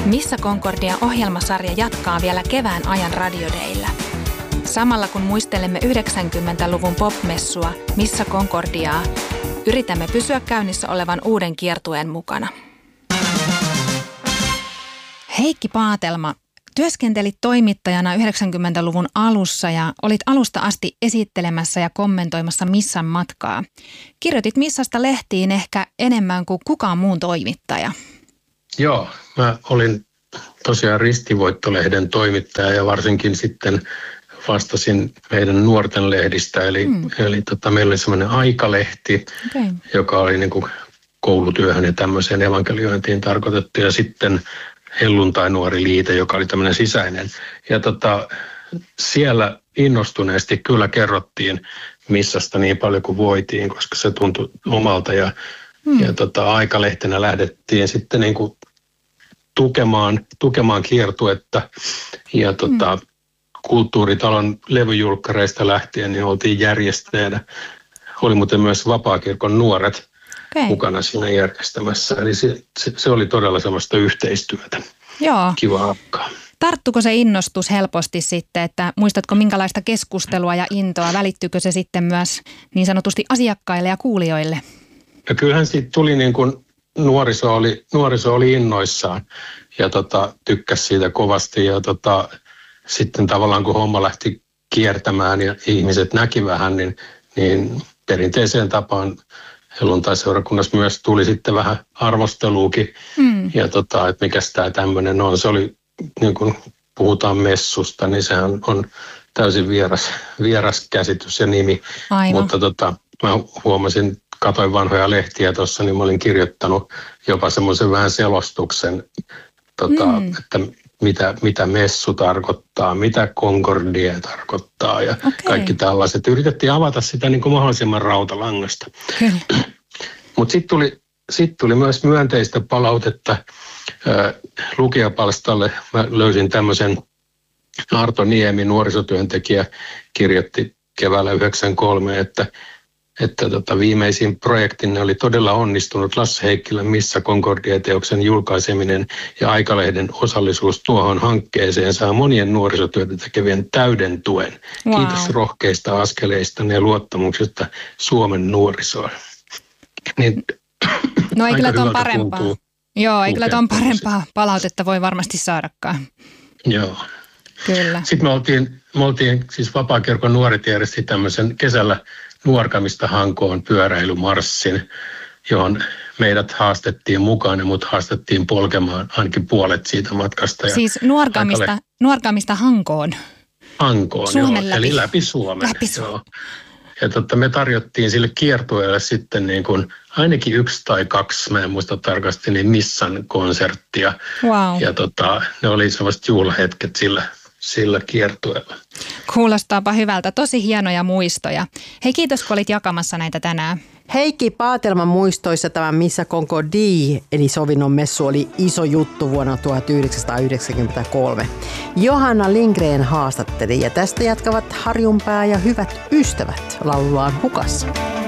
Missä Concordia-ohjelmasarja jatkaa vielä kevään ajan radiodeillä. Samalla kun muistelemme 90-luvun popmessua Missä Concordiaa, yritämme pysyä käynnissä olevan uuden kiertueen mukana. Heikki Paatelma, työskentelit toimittajana 90-luvun alussa ja olit alusta asti esittelemässä ja kommentoimassa Missan matkaa. Kirjoitit Missasta lehtiin ehkä enemmän kuin kukaan muun toimittaja. Joo, mä olin tosiaan Ristivoitto-lehden toimittaja ja varsinkin sitten vastasin meidän nuorten lehdistä. Eli meillä oli semmoinen Aikalehti, joka oli niin kuin koulutyöhön ja tämmöiseen evankeliointiin tarkoitettu. Ja sitten Helluntai-nuori liite, joka oli tämmöinen sisäinen. Ja siellä innostuneesti kyllä kerrottiin Missasta niin paljon kuin voitiin, koska se tuntui omalta. Ja Aikalehtenä lähdettiin sitten niin kuin tukemaan kiertuetta. Ja Kulttuuritalon levyjulkkareista lähtien niin oltiin järjestäjänä. Oli muuten myös Vapaakirkon nuoret mukana siinä järjestämässä. Eli se oli todella semmoista yhteistyötä. Joo. Kiva hakkaa. Tarttuko se innostus helposti sitten, että muistatko minkälaista keskustelua ja intoa? Välittyykö se sitten myös niin sanotusti asiakkaille ja kuulijoille? Ja kyllähän siitä tuli niin kuin nuoriso oli innoissaan ja tykkäsi siitä kovasti ja sitten tavallaan kun homma lähti kiertämään ja ihmiset näki vähän, niin perinteiseen tapaan helluntai-seurakunnassa myös tuli sitten vähän arvosteluukin. Ja että mikäs tämä tämmöinen on. Se oli, niin kun puhutaan messusta, niin sehän on täysin vieras käsitys ja nimi. Aivan. Mutta mä huomasin, katoin vanhoja lehtiä tuossa, niin mä olin kirjoittanut jopa semmoisen vähän selostuksen, että mitä messu tarkoittaa, mitä Concordia tarkoittaa ja kaikki tällaiset. Yritettiin avata sitä niin kuin mahdollisimman rautalangasta. Mutta sitten tuli myös myönteistä palautetta lukijapalstalle. Mä löysin tämmöisen Arto Niemi, nuorisotyöntekijä, kirjoitti keväällä 1993, että viimeisin projektinne oli todella onnistunut Lasse Heikkilän Missä Concordia-teoksen julkaiseminen ja Aikalehden osallisuus tuohon hankkeeseen saa monien nuorisotyötä tekevien täyden tuen. Wow. Kiitos rohkeista askeleista ja luottamuksesta Suomen nuorisoon. Niin, no ei kyllä tuon parempaa. Joo, ei kyllä tuon parempaa palautetta voi varmasti saadakaan. Joo. Kyllä. Sitten me oltiin siis Vapaakirkon nuoret järjesti tämmöisen kesällä Nuorkamista Hankoon pyöräilymarssin, johon meidät haastettiin mukaan ja mut haastettiin polkemaan ainakin puolet siitä matkasta. Ja siis Nuorkamista Hankoon? Hankoon, joo, eli läpi Suomen. Joo. Ja me tarjottiin sille kiertueelle sitten niin kuin ainakin 1 tai 2, mä en muista tarkasti, niin Missan konserttia. Wow. Ja ne oli sellaiset juhlahetket sillä kiertueella. Kuulostaapa hyvältä. Tosi hienoja muistoja. Hei, kiitos kun olit jakamassa näitä tänään. Heikki Paatelman muistoissa tämä Missä Concordia, eli sovinnon messu, oli iso juttu vuonna 1993. Johanna Lindgren haastatteli ja tästä jatkavat Harjunpää ja Hyvät ystävät laulullaan hukassa.